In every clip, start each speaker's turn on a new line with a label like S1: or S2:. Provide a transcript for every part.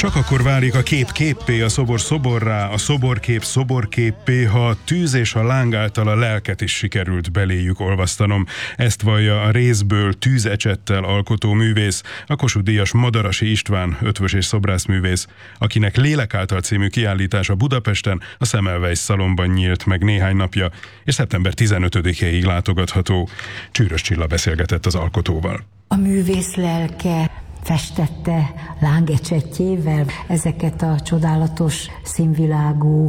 S1: Csak akkor válik a kép képpé, a szobor szoborrá, a szoborkép szoborképpé, ha a tűz és a láng által a lelket is sikerült beléjük olvasztanom. Ezt vallja a részből tűzecsettel alkotó művész, a Kossuth-díjas Madarasi István ötvös és szobrászművész, akinek Lélek által című kiállítása Budapesten a Semmelweis Szalonban nyílt meg néhány napja, és szeptember 15-éig látogatható. Csűrös Csilla beszélgetett az alkotóval.
S2: A művész lelke festette lángecsetjével ezeket a csodálatos színvilágú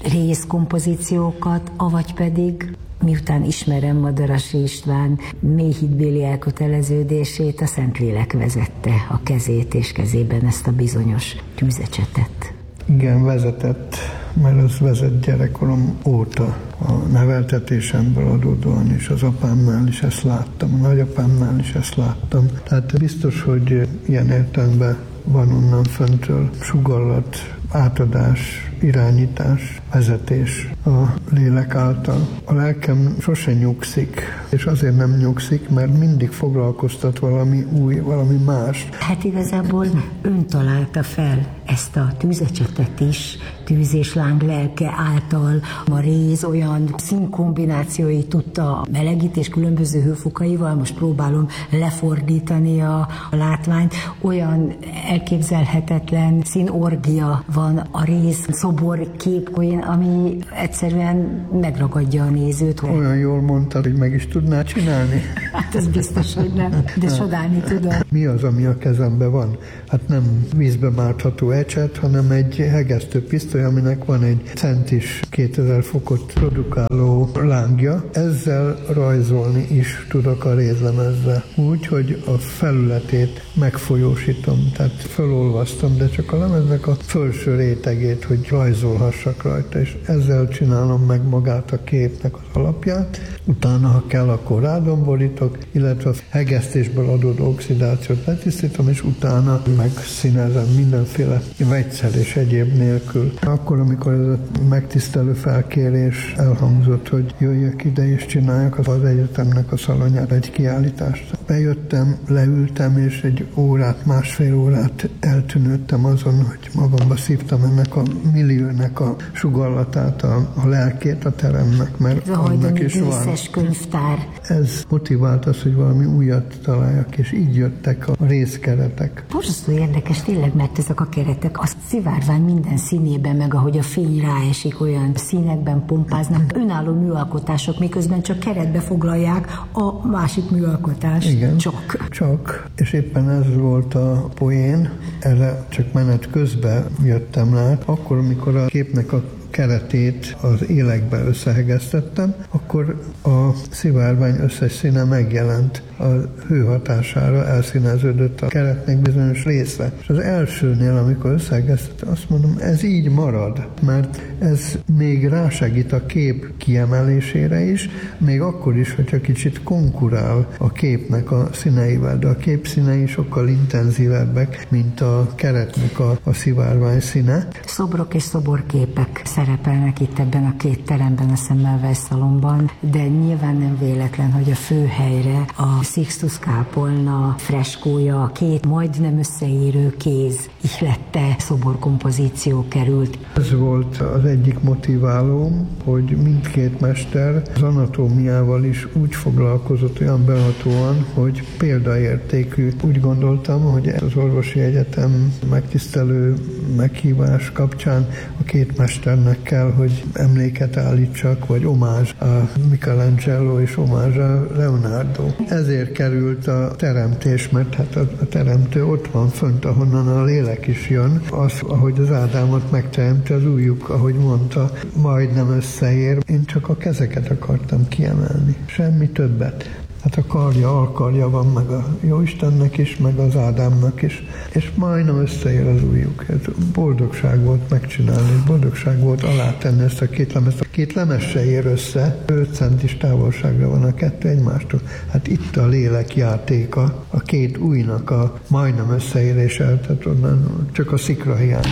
S2: részkompozíciókat, avagy pedig, miután ismerem Madarasi István mély hitbéli elköteleződését, a Szentlélek vezette a kezét, és kezében ezt a bizonyos tűzecsetet.
S3: Igen, vezetett, mert az vezet gyerekkorom óta. A neveltetésemből adódóan is, az apámnál is ezt láttam, a nagyapámnál is ezt láttam. Tehát biztos, hogy ilyen értelemben van onnan föntől sugallat, átadás, irányítás, vezetés a lélek által. A lelkem sose nyugszik, és azért nem nyugszik, mert mindig foglalkoztat valami új, valami más.
S2: Hát igazából ön találta fel ezt a tűzecsetet is, tűz és láng lelke által. A réz olyan színkombinációi tudta a melegítés különböző hőfokaival, most próbálom lefordítani a látványt, olyan elképzelhetetlen színorgia van a réz szoborkép, ami egyszerűen megragadja a nézőt.
S3: Olyan jól mondtad, hogy meg is tudnád csinálni?
S2: Hát ez biztos, hogy nem, de csodálni tudom.
S3: Mi az, ami a kezemben van? Hát nem vízbe mártható ecset, hanem egy hegesztő pisztoly, aminek van egy centis 2000 fokot produkáló lángja. Ezzel rajzolni is tudok a rézlemezzel. Úgy, hogy a felületét megfolyósítom, tehát felolvasztom, de csak a lemeznek a felső rétegét, hogy rajzolhassak rajta, és ezzel csinálom meg magát a képnek az alapját. Utána, ha kell, akkor rádomborítok, illetve a hegesztésből adódó oxidációt letisztítom, és utána megszínezem mindenféle vegyszer és egyéb nélkül. Akkor, amikor ez a megtisztelő felkérés elhangzott, hogy jöjjek ide és csináljak az egyetemnek a szalonjára egy kiállítást. Bejöttem, leültem, és egy órát, másfél órát eltűnődtem azon, hogy magamba szívtam ennek a milliónek a sugallatát, a lelkét a teremnek, mert annak is van.
S2: Könyvtár.
S3: Ez motivált az, hogy valami újat találjak, és így jöttek a részkeretek.
S2: Borzasztó érdekes tényleg, mert ezek a keretek azt szivárvány minden színében, meg ahogy a fény ráesik, olyan színekben pompáznak, önálló műalkotások, miközben csak keretbe foglalják a másik műalkotást.
S3: Igen,
S2: csak.
S3: És éppen ez volt a poén, erre csak menet közben jöttem rá. Akkor, amikor a képnek a keretét az élekbe összehegesztettem, akkor a szivárvány összes színe megjelent. A hő hatására elszíneződött a keretnek bizonyos része. És az elsőnél, amikor összehegesztettem, azt mondom, ez így marad, mert ez még rásegít a kép kiemelésére is, még akkor is, hogyha kicsit konkurál a képnek a színeivel, de a kép színei sokkal intenzívebbek, mint a keretnek a szivárvány színe.
S2: Szobrok és szoborképek szerepelnek itt ebben a két teremben, a Semmelweis Szalonban, de nyilván nem véletlen, hogy a főhelyre a Sixtus kápolna freskója, a két majdnem összeérő kéz ihlette szoborkompozíció került.
S3: Ez volt az egyik motiválóm, hogy mindkét mester az anatómiával is úgy foglalkozott olyan behatóan, hogy példaértékű. Úgy gondoltam, hogy az orvosi egyetem megtisztelő meghívás kapcsán a két mesternek kell, hogy emléket állítsak, vagy omázs a Michelangelo és omázs a Leonardo. Ezért került a teremtés, mert hát a teremtő ott van fönt, ahonnan a lélek is jön. Az, ahogy az Ádámot megteremti, az ujjuk, ahogy mondta, majdnem összeér. Én csak a kezeket akartam kiemelni, semmi többet. Hát a karja, alkarja van meg a Jóistennek is, meg az Ádámnak is, és majdnem összeér az ujjuk. Ez boldogság volt megcsinálni, boldogság volt alátenni ezt a két lemezt. A két lemez se ér össze, 5 centis távolságra van a kettő egymástól. Hát itt a lélek játéka, a két ujjnak a majdnem összeérése, tehát onnan csak a szikra hiányzik.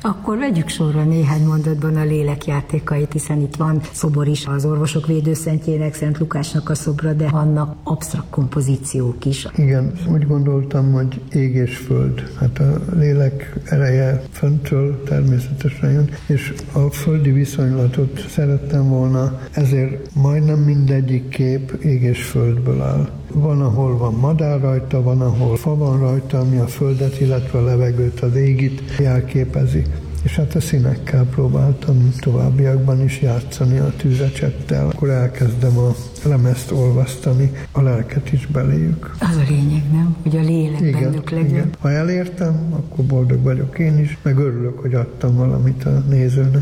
S2: Akkor vegyük sorra néhány mondatban a lélekjátékait, hiszen itt van szobor is, az orvosok védőszentjének, Szent Lukásnak a szobra, de vannak absztrakt kompozíciók is.
S3: Igen, úgy gondoltam, hogy ég és föld. Hát a lélek ereje föntről természetesen jön, és a földi viszonylatot szerettem volna, ezért majdnem mindegyik kép ég és földből áll. Van, ahol van madár rajta, van, ahol fa van rajta, ami a földet, illetve a levegőt, az égit jelképezi. És hát a színekkel próbáltam továbbiakban is játszani a tűzecsettel. Akkor elkezdem a lemezt olvasztani, a lelket is beléjük.
S2: Az a lényeg, nem? Hogy a lélek bennük legyen.
S3: Igen. Ha elértem, akkor boldog vagyok én is, meg örülök, hogy adtam valamit a nézőnek.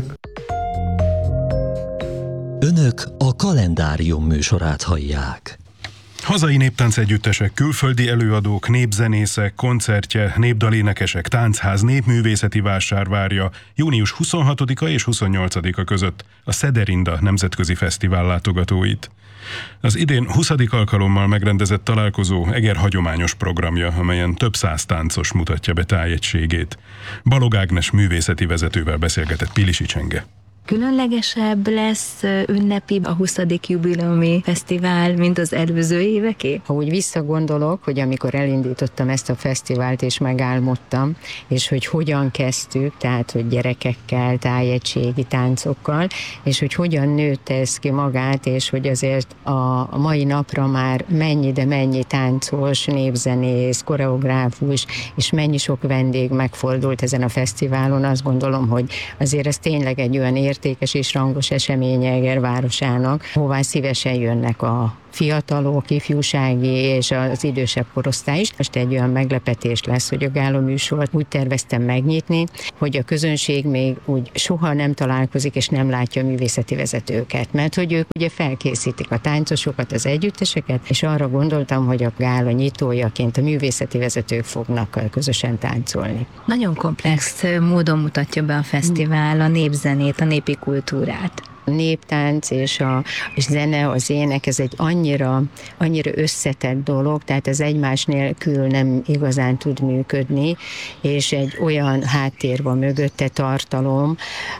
S4: Önök a Kalendárium műsorát hallják.
S1: Hazai néptánc együttesek, külföldi előadók, népzenészek, koncertje, népdalénekesek, táncház, népművészeti vásár várja június 26-a és 28-a között a Szederinda Nemzetközi Fesztivál látogatóit. Az idén 20. alkalommal megrendezett találkozó Eger hagyományos programja, amelyen több száz táncos mutatja be tájegységét. Balog Ágnes művészeti vezetővel beszélgetett Pilisi Csenge.
S5: Különlegesebb lesz, ünnepi a 20. jubileumi fesztivál, mint az előző éveké?
S6: Ha úgy visszagondolok, hogy amikor elindítottam ezt a fesztivált, és megálmodtam, és hogy hogyan kezdtük, tehát hogy gyerekekkel, tájegységi táncokkal, és hogy hogyan nőtte ez ki magát, és hogy azért a mai napra már mennyi, de mennyi táncos, népzenész, koreográfus, és mennyi sok vendég megfordult ezen a fesztiválon, azt gondolom, hogy azért ez tényleg egy olyan értékes és rangos eseménye Eger városának, hová szívesen jönnek a fiatalok, ifjúsági és az idősebb korosztály is. Most egy olyan meglepetés lesz, hogy a gála műsort úgy terveztem megnyitni, hogy a közönség még úgy soha nem találkozik és nem látja a művészeti vezetőket, mert hogy ők ugye felkészítik a táncosokat, az együtteseket, és arra gondoltam, hogy a gála nyitójaként a művészeti vezetők fognak közösen táncolni.
S5: Nagyon komplex módon mutatja be a fesztivál a népzenét, a népi kultúrát.
S6: A néptánc és zene, az ének, ez egy annyira összetett dolog, tehát ez egymás nélkül nem igazán tud működni, és egy olyan háttér van mögötte, tartalom,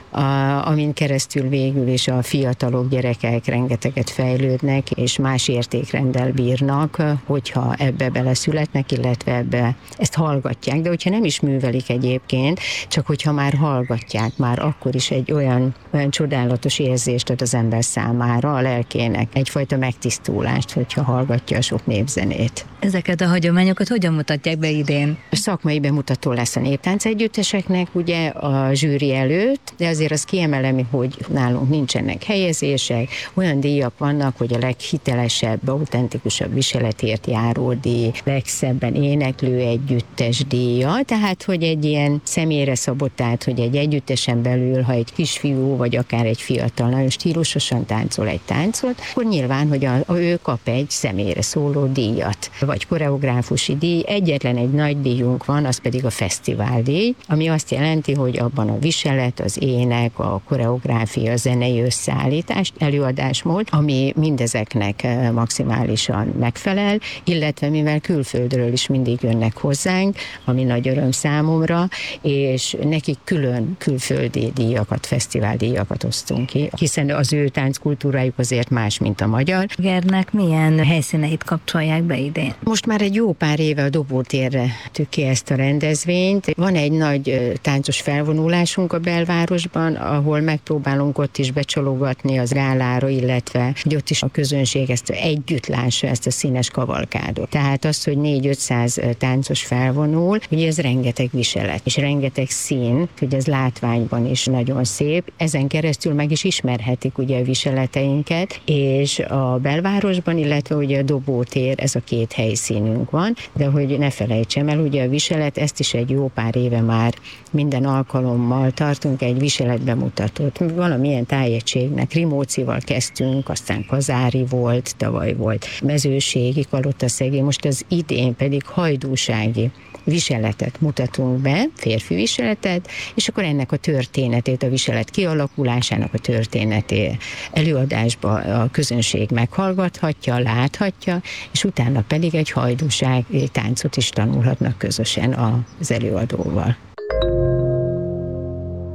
S6: amin keresztül végül is a fiatalok, gyerekek rengeteget fejlődnek, és más értékrenddel bírnak, hogyha ebbe beleszületnek, illetve ebbe ezt hallgatják, de hogyha nem is művelik egyébként, csak hogyha már hallgatják, már akkor is egy olyan csodálatos érzést ad az ember számára, a lelkének egyfajta megtisztulást, hogyha hallgatja a sok népzenét.
S5: Ezeket a hagyományokat hogyan mutatják be idén?
S6: A szakmai bemutató lesz a néptánc együtteseknek, ugye a zsűri előtt, de azért az kiemelem, hogy nálunk nincsenek helyezések, olyan díjak vannak, hogy a leghitelesebb, autentikusabb viseletért járó díj, legszebben éneklő együttes díja, tehát hogy egy ilyen személyre szabott, tehát hogy egy együttesen belül, ha egy kisfiú vagy akár egy fiatal nagyon stílusosan táncol egy táncot, akkor nyilván, hogy ő kap egy személyre szóló díjat, vagy koreográfusi díj. Egyetlen egy nagy díjunk van, az pedig a fesztiváldíj, ami azt jelenti, hogy abban a viselet, az ének, a koreográfia, a zenei összeállítás, előadásmód, ami mindezeknek maximálisan megfelel, illetve mivel külföldről is mindig jönnek hozzánk, ami nagy öröm számomra, és nekik külön külföldi díjakat, fesztiváldíjakat osztunk ki, hiszen az ő tánckultúrájuk azért más, mint a magyar.
S5: Egernek milyen helyszíneit kapcsolják be idén?
S6: Most már egy jó pár éve a Dobótérre tűk ki ezt a rendezvényt. Van egy nagy táncos felvonulásunk a belvárosban, ahol megpróbálunk ott is becsalogatni az gálára, illetve hogy ott is a közönség ezt együtt lássa, ezt a színes kavalkádot. Tehát az, hogy 400-500 táncos felvonul, ugye ez rengeteg viselet, és rengeteg szín, hogy ez látványban is nagyon szép. Ezen keresztül meg is ismerhetik ugye a viseleteinket, és a belvárosban, illetve ugye a Dobótér, ez a két helyszínünk van, de hogy ne felejtsem el, ugye a viselet, ezt is egy jó pár éve már minden alkalommal tartunk egy viseletbemutatót. Valamilyen tájegységnek Rimócival kezdtünk, aztán Kazári volt, tavaly volt Mezőségi, Kalotaszegi, most az idén pedig hajdúsági viseletet mutatunk be, férfi viseletet, és akkor ennek a történetét, a viselet kialakulásának a történetét előadásba a közönség meghallgathatja, láthatja, és utána pedig egy hajdúsági táncot is tanulhatnak közösen az előadóval.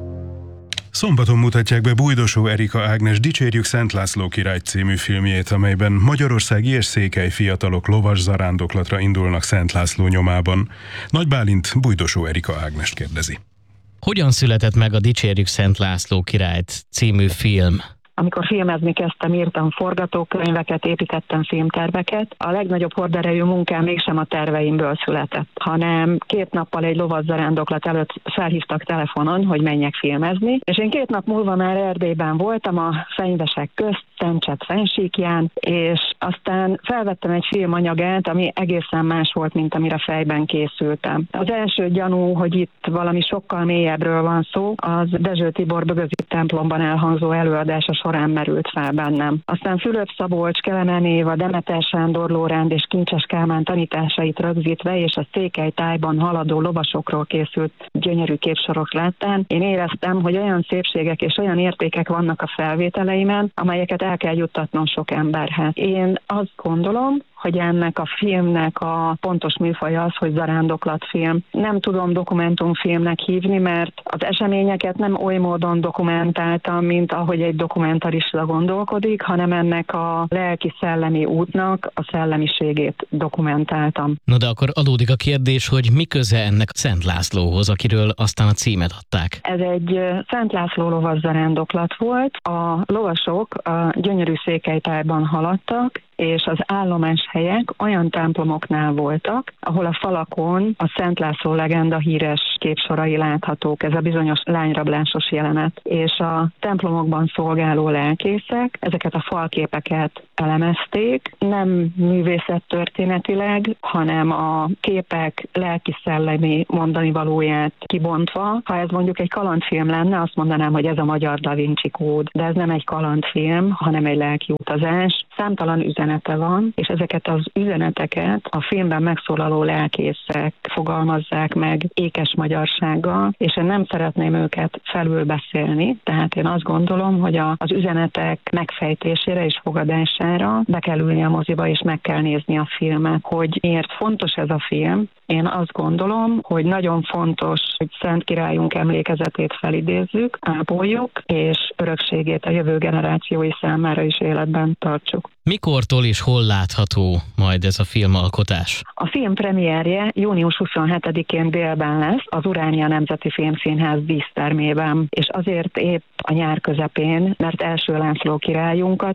S1: Szombaton mutatják be Bujdosó Erika Ágnes Dicsérjük Szent László királyt című filmjét, amelyben magyarországi és székely fiatalok lovas zarándoklatra indulnak Szent László nyomában. Nagy Bálint Bujdosó Erika Ágnest kérdezi.
S7: Hogyan született meg a Dicsérjük Szent László királyt című film?
S8: Amikor filmezni kezdtem, írtam forgatókönyveket, építettem filmterveket. A legnagyobb horderejű munkám mégsem a terveimből született, hanem 2 nappal egy lovazarándoklat előtt felhívtak telefonon, hogy menjek filmezni. És én 2 nap múlva már Erdélyben voltam, a fenyvesek közt, Tencsett fennsíkján, és aztán felvettem egy filmanyagát, ami egészen más volt, mint amire fejben készültem. Az első gyanú, hogy itt valami sokkal mélyebbről van szó, az Dezső Tibor Bögözi templomban elhangzó előadása során merült fel bennem. Aztán Fülöp Szabolcs, Kelemen Éva, Demeter Sándor Lóránd és Kincses Kálmán tanításait rögzítve, és a székelytájban haladó lovasokról készült gyönyörű képsorok láttán, én éreztem, hogy olyan szépségek és olyan értékek vannak a felvételeimen, amelyeket el kell juttatnom sok emberhez. Én azt gondolom, hogy ennek a filmnek a pontos műfaja az, hogy zarándoklatfilm. Nem tudom dokumentumfilmnek hívni, mert az eseményeket nem oly módon dokumentáltam, mint ahogy egy dokumentarista gondolkodik, hanem ennek a lelki-szellemi útnak a szellemiségét dokumentáltam.
S7: No de akkor adódik a kérdés, hogy mi köze ennek Szent Lászlóhoz, akiről aztán a címet adták?
S8: Ez egy Szent László lovas zarándoklat volt. A lovasok a gyönyörű székelytájban haladtak, és az állomáshelyek olyan templomoknál voltak, ahol a falakon a Szent László legenda híres képsorai láthatók, ez a bizonyos lányrablásos jelenet. És a templomokban szolgáló lelkészek ezeket a falképeket elemezték, nem művészettörténetileg, hanem a képek lelki-szellemi mondani valóját kibontva. Ha ez mondjuk egy kalandfilm lenne, azt mondanám, hogy ez a magyar Da Vinci kód, de ez nem egy kalandfilm, hanem egy lelkiutazás. Számtalan üzenete van, és ezeket az üzeneteket a filmben megszólaló lelkészek fogalmazzák meg ékes magyarsággal, és én nem szeretném őket felülbeszélni, tehát én azt gondolom, hogy az üzenetek megfejtésére és fogadására be kell ülni a moziba, és meg kell nézni a filmet. Hogy miért fontos ez a film? Én azt gondolom, hogy nagyon fontos, hogy Szent Királyunk emlékezetét felidézzük, ápoljuk, és örökségét a jövő generációi számára is életben tartsuk.
S7: Mikortól és hol látható majd ez a filmalkotás?
S8: A film premierje június 27-én délben lesz az Uránia Nemzeti Filmszínház dísztermében, és azért épp a nyár közepén, mert első László királyunkat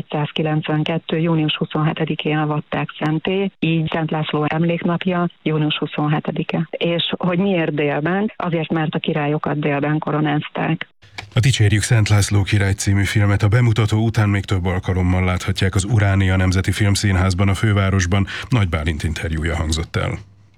S8: 1192. június 27-én avatták szentté, így Szent László emléknapja június 27-e. És hogy miért délben? Azért, mert a királyokat délben koronázták.
S1: A Dicsérjük Szent László királyt című filmet a bemutató után még több alkalommal láthatják az Uránia Nemzeti Filmszínházban a fővárosban. Nagy Bálint interjúja hangzott el.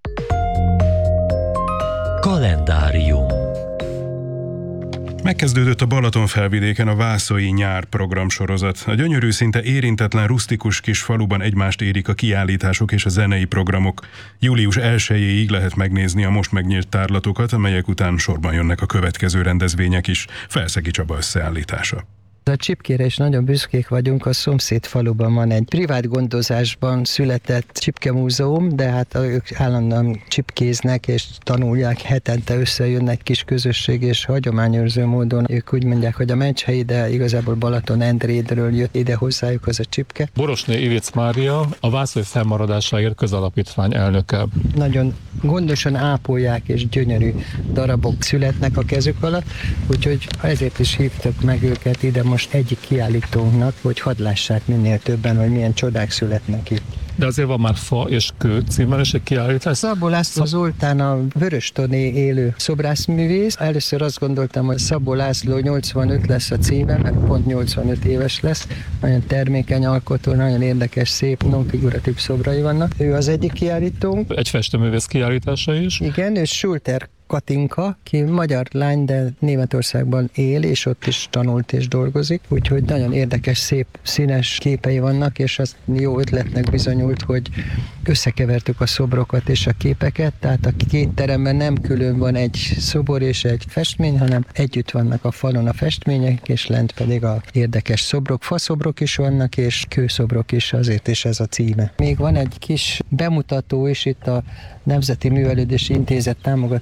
S4: Kalendárium.
S1: Megkezdődött a Balatonfelvidéken a Vászai nyár programsorozat. A gyönyörű, szinte érintetlen, rusztikus kis faluban egymást érik a kiállítások és a zenei programok. Július 1-ig lehet megnézni a most megnyílt tárlatokat, amelyek után sorban jönnek a következő rendezvények is. Felszegi Csaba összeállítása.
S9: A csipkére is nagyon büszkék vagyunk, a szomszéd faluban van egy privát gondozásban született csipkemúzeum, de hát ők állandóan csipkéznek és tanulják, hetente összejönnek kis közösség, és hagyományőrző módon ők úgy mondják, hogy a meccshelyi, de igazából Balaton-Endrédről jött ide hozzájuk az a csipke.
S10: Borosné Ivic Mária, a Vászai Fennmaradásáért közalapítvány elnöke.
S9: Nagyon gondosan ápolják, és gyönyörű darabok születnek a kezük alatt, úgyhogy ezért is hívtak meg őket ide most egyik kiállítónknak, hogy hadd lássák minél többen, hogy milyen csodák születnek itt.
S10: De azért van már Fa és Kő címmel is egy kiállítás.
S9: Szabó László Zoltán a Vöröstoni élő szobrászművész. Először azt gondoltam, hogy Szabó László 85 lesz a címe, mert pont 85 éves lesz. Nagyon termékeny alkotó, nagyon érdekes, szép, non-figuratív szobrai vannak. Ő az egyik kiállítónk.
S10: Egy festőművész kiállítása is.
S9: Igen, ő Schulter Katinka, ki magyar lány, de Németországban él, és ott is tanult és dolgozik, úgyhogy nagyon érdekes, szép, színes képei vannak, és az jó ötletnek bizonyult, hogy összekevertük a szobrokat és a képeket, tehát a két teremben nem külön van egy szobor és egy festmény, hanem együtt vannak a falon a festmények, és lent pedig a érdekes szobrok, faszobrok is vannak, és kőszobrok is, azért is ez a címe. Még van egy kis bemutató is itt a Nemzeti Művelődési Intézet támogatásával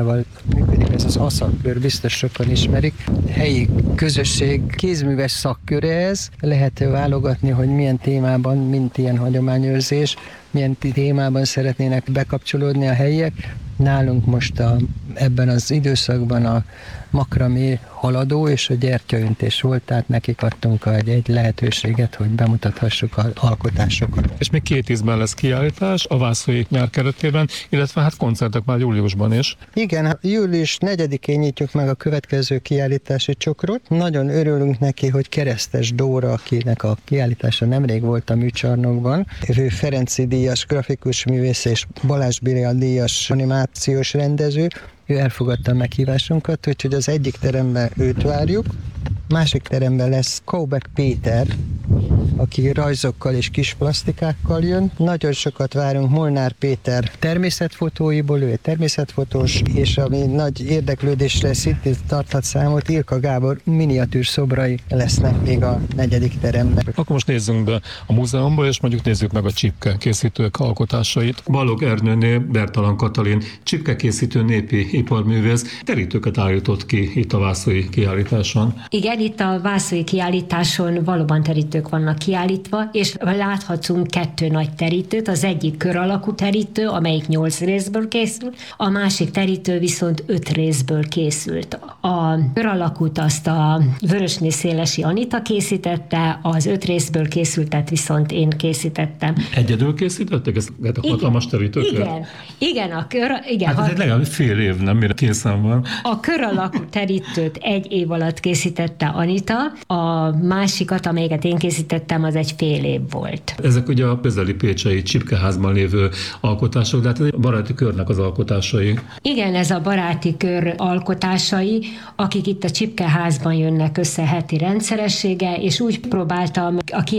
S9: támogatásával működik ez az ASZAK-kör, biztos sokan ismerik. Helyi közösség kézműves szakköre ez, lehet válogatni, hogy milyen témában, mint ilyen hagyományőrzés, milyen témában szeretnének bekapcsolódni a helyiek. Nálunk most ebben az időszakban a makramé haladó és a gyertyaöntés volt, tehát nekik adtunk egy lehetőséget, hogy bemutathassuk az alkotásokat.
S10: És még 2 ízben lesz kiállítás a Vászlói nyár keretében, illetve hát koncertek már júliusban is.
S9: Igen, július 4-én nyitjuk meg a következő kiállítási csokrot. Nagyon örülünk neki, hogy Keresztes Dóra, akinek a kiállítása nemrég volt a műcsarnokban, ő Ferenci díjas grafikus művész és Balázs Béla díjas animációs rendező, ő elfogadta a meghívásunkat, úgyhogy az egyik teremben őt várjuk, másik teremben lesz Kaubek Péter, aki rajzokkal és kis plastikákkal jön. Nagyon sokat várunk Molnár Péter természetfotóiból, ő egy természetfotós, és ami nagy érdeklődésre szintén tarthat számot, Ilka Gábor miniatűr szobrai lesznek még a 4. teremben.
S10: Akkor most nézzünk be a múzeumba, és mondjuk nézzük meg a csipke készítők alkotásait. Balog Ernőnél Bertalan Katalin, csipke készítő népi iparművész, terítőket állított ki itt a vászlói kiállításon.
S11: Igen, itt a vászlói kiállításon valóban terítők vannak kiállítva, és láthatunk 2 nagy terítőt, az egyik kör alakú terítő, amelyik 8 részből készül, a másik terítő viszont 5 részből készült. A kör alakút azt a Vörösné Szélesi Anita készítette, az 5 részből készültet viszont én készítettem.
S10: Egyedül készítettek ezt a hatalmas terítőket?
S11: Igen, a kör... Igen,
S10: hát ez legalább fél év, nem, mire készen van.
S11: A kör alakú terítőt 1 év alatt készítette Anita, a másikat, amelyiket én készítettem, az egy fél év volt.
S10: Ezek ugye a közeli pécsei Csipkeházban lévő alkotások, de hát ez a baráti körnek az alkotásai.
S11: Igen, ez a baráti kör alkotásai, akik itt a Csipkeházban jönnek össze heti rendszeressége, és úgy próbáltam a